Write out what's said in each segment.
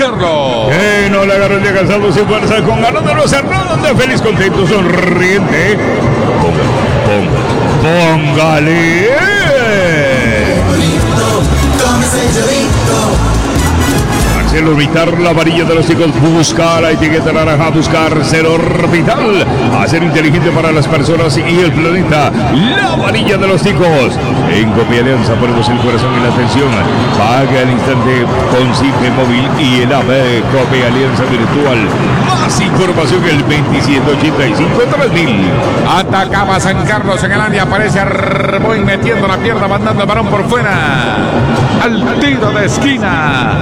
hacerlo. Que no le agarró el día cansado sin fuerza con ganas de no cerrar, donde feliz, contento, sonriente. Póngale. El orbitar, la varilla de los chicos, buscar la etiqueta naranja, buscar ser orbital, hacer inteligente para las personas y el planeta, la varilla de los chicos. En Copia Alianza ponemos el corazón y la atención. Paga al instante con Cifre Móvil y el app de Copia Alianza Virtual. Más información el 2785-3000. Atacaba San Carlos en el área, aparece Arboy metiendo la pierna, mandando el balón por fuera. Al tiro de esquina.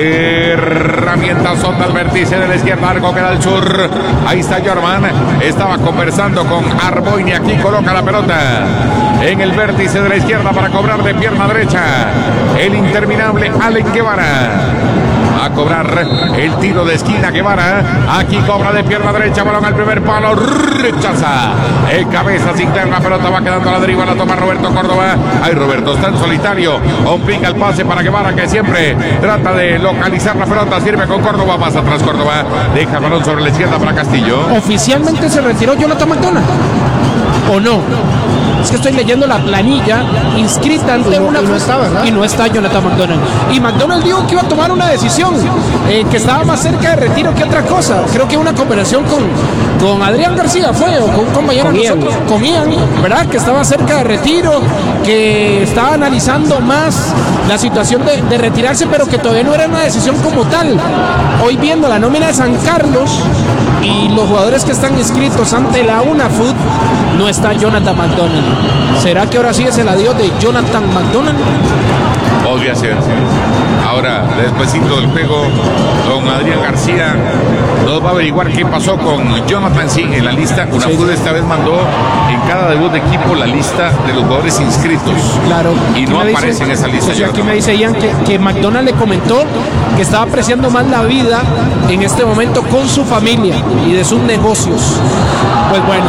Herramientas son del vértice de la izquierda, algo queda al sur. Ahí está Jorman, estaba conversando con Arboin y aquí coloca la pelota en el vértice de la izquierda para cobrar de pierna derecha. El interminable Allen Guevara a cobrar el tiro de esquina. Guevara aquí cobra de pierna derecha, balón al primer palo, rechaza el cabeza sin tener la pelota, va quedando a la deriva, la toma Roberto Córdoba. Ay, Roberto está en solitario, complica el pase para Guevara, que siempre trata de localizar la pelota, sirve con Córdoba, más atrás Córdoba, deja el balón sobre la izquierda para Castillo. Oficialmente se retiró Jonathan McDonald, ¿o no? Es que estoy leyendo la planilla inscrita ante una... Y no está Jonathan McDonald. Y McDonald dijo que iba a tomar una decisión, que estaba más cerca de retiro que otra cosa. Creo que una conversación con Adrián García fue, o con un compañero de nosotros, con Ian, ¿verdad? Que estaba cerca de retiro, que estaba analizando más la situación de retirarse, pero que todavía no era una decisión como tal. Hoy viendo la nómina de San Carlos y los jugadores que están inscritos ante la UNAFUT, no está Jonathan McDonald. ¿Será que ahora sí es el adiós de Jonathan McDonald? Podría ser. Ahora, despuesito del juego, don Adrián García nos va a averiguar qué pasó con Jonathan Singh en la lista. UNAFUT esta vez mandó en cada debut de equipo la lista de los jugadores inscritos. Claro. Y no aparece en esa lista. Aquí me dice Ian que McDonald le comentó que estaba apreciando más la vida en este momento con su familia y de sus negocios. Pues bueno,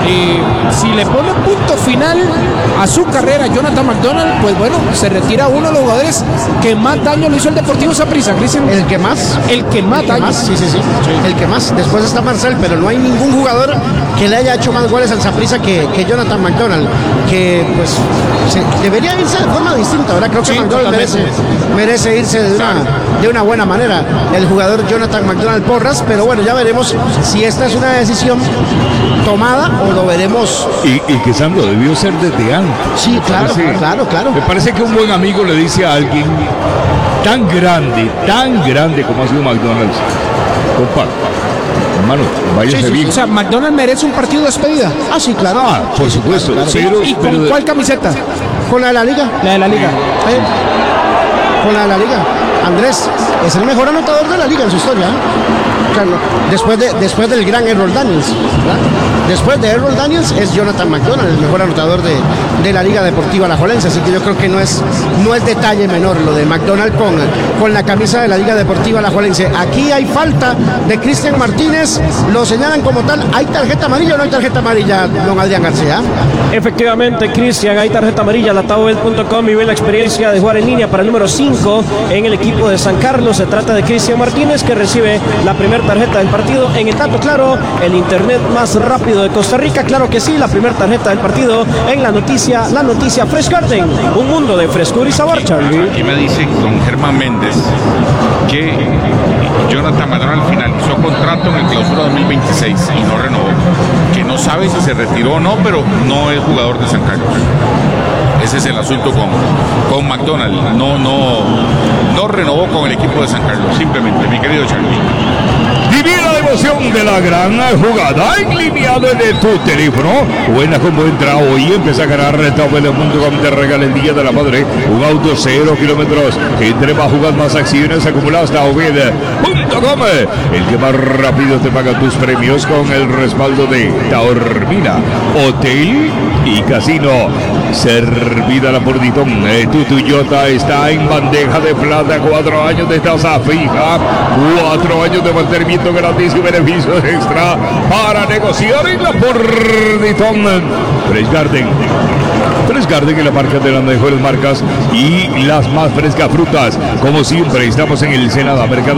si le pone punto final a su carrera Jonathan McDonald, pues bueno, se retira uno de los jugadores que más daño le hizo el Deportivo Saprissa, Cristian. ¿El que más? El que más daño. Sí. El que más. Después está Marcel, pero no hay ningún jugador que le haya hecho más goles al Saprissa que Jonathan McDonald, que pues debería irse de forma distinta. Ahora creo que McDonald merece irse de una buena manera, el jugador Jonathan McDonald Porras, pero bueno, ya veremos si esta es una decisión tomada o lo veremos. Y que Sandro debió ser desde antes. Sí, claro. Me parece que un buen amigo le dice a alguien tan grande como ha sido McDonald's: compa, hermano, váyase bien. O sea, McDonald merece un partido de despedida. Ah, sí, claro. Por supuesto. Claro. ¿Y con cuál camiseta? Con la de la Liga. La de la Liga. Con la de la Liga. Andrés es el mejor anotador de la Liga en su historia, después del gran Errol Daniels, ¿verdad? Después de Errol Daniels es Jonathan McDonald el mejor anotador de la Liga Deportiva Alajuelense, así que yo creo que no es detalle menor lo de McDonald con la camisa de la Liga Deportiva Alajuelense. Aquí hay falta de Cristian Martínez, lo señalan como tal. ¿Hay tarjeta amarilla o no hay tarjeta amarilla, don Adrián García? Efectivamente, Cristian, hay tarjeta amarilla. Latabobet.com y ve la experiencia de jugar en línea para el número 5 en el equipo de San Carlos. Se trata de Cristian Martínez, que recibe la primera tarjeta del partido en el dato claro, el internet más rápido de Costa Rica. Claro que sí, la primera tarjeta del partido en la noticia Fresh Garden, un mundo de frescura y sabor, Charlie. Aquí me dice don Germán Méndez que Jonathan McDonald finalizó contrato en el clausura 2026 y no renovó, que no sabe si se retiró o no, pero no es jugador de San Carlos. Ese es el asunto con McDonald. No renovó con el equipo de San Carlos, simplemente, mi querido Charlie. Divina devoción de la gran jugada en línea de tu teléfono. Buena como entra hoy, empieza a ganar Tablet.com, te regala el Día de la Madre un auto 0 kilómetros. Entre más jugas, más acciones acumuladas. Tablet.com, el que más rápido te paga tus premios con el respaldo de Taormina Hotel y Casino. Servida la Portitón, tu Toyota está en bandeja de plata, 4 años de tasa fija, 4 años de mantenimiento gratis y beneficios extra para negociar en la Portitón. Fresh Garden es la marca de las mejores marcas y las más frescas frutas. Como siempre, estamos en el Senada Mercado